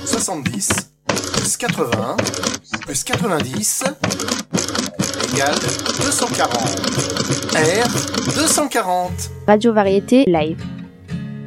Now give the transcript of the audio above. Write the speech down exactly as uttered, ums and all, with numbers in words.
soixante-dix plus quatre-vingts plus quatre-vingt-dix égale deux cent quarante. R deux cent quarante. Radio Variété Live.